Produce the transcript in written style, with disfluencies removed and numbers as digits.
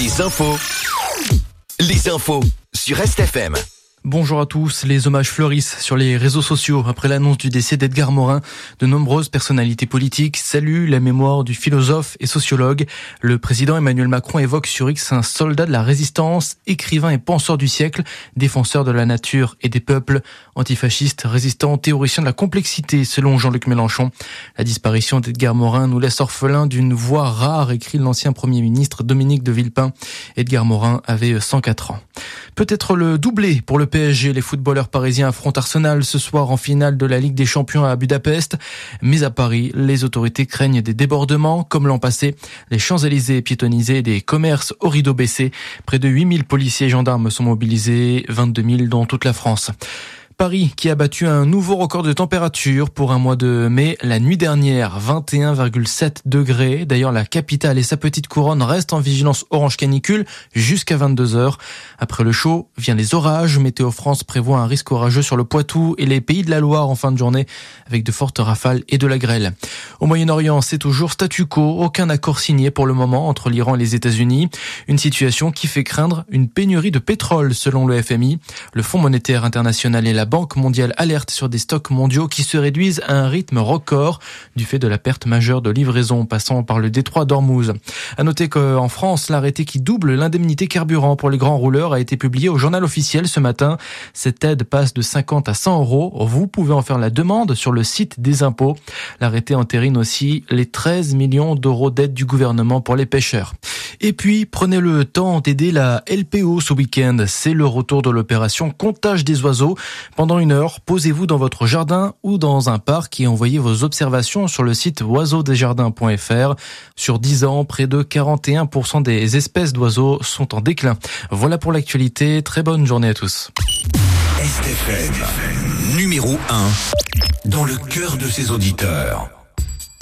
Les infos sur Rest FM. Bonjour à tous. Les hommages fleurissent sur les réseaux sociaux après l'annonce du décès d'Edgar Morin. De nombreuses personnalités politiques saluent la mémoire du philosophe et sociologue. Le président Emmanuel Macron évoque sur X un soldat de la résistance, écrivain et penseur du siècle, défenseur de la nature et des peuples, antifasciste, résistant, théoricien de la complexité, selon Jean-Luc Mélenchon. La disparition d'Edgar Morin nous laisse orphelins d'une voix rare, écrit l'ancien Premier ministre Dominique de Villepin. Edgar Morin avait 104 ans. Peut-être le doublé pour le PSG. Les footballeurs parisiens affrontent Arsenal ce soir en finale de la Ligue des Champions à Budapest. Mais à Paris, les autorités craignent des débordements comme l'an passé. Les Champs-Élysées piétonnisés et des commerces au rideau baissé. Près de 8000 policiers et gendarmes sont mobilisés, 22 000 dans toute la France. Paris qui a battu un nouveau record de température pour un mois de mai. La nuit dernière, 21,7 degrés. D'ailleurs, la capitale et sa petite couronne restent en vigilance orange canicule jusqu'à 22 heures. Après le chaud, vient les orages. Météo France prévoit un risque orageux sur le Poitou et les Pays de la Loire en fin de journée avec de fortes rafales et de la grêle. Au Moyen-Orient, c'est toujours statu quo. Aucun accord signé pour le moment entre l'Iran et les États-Unis. Une situation qui fait craindre une pénurie de pétrole selon le FMI. Le Fonds monétaire international et la Banque mondiale alerte sur des stocks mondiaux qui se réduisent à un rythme record du fait de la perte majeure de livraison passant par le détroit d'Ormuz. À noter qu'en France, l'arrêté qui double l'indemnité carburant pour les grands rouleurs a été publié au journal officiel ce matin. Cette aide passe de 50 à 100 euros. Vous pouvez en faire la demande sur le site des impôts. L'arrêté entérine aussi les 13 millions d'euros d'aide du gouvernement pour les pêcheurs. Et puis, prenez le temps d'aider la LPO ce week-end. C'est le retour de l'opération Comptage des oiseaux. Pendant 1 heure, posez-vous dans votre jardin ou dans un parc et envoyez vos observations sur le site oiseaudesjardins.fr. Sur 10 ans, près de 41% des espèces d'oiseaux sont en déclin. Voilà pour l'actualité. Très bonne journée à tous. STFM, numéro 1, dans le cœur de ses auditeurs.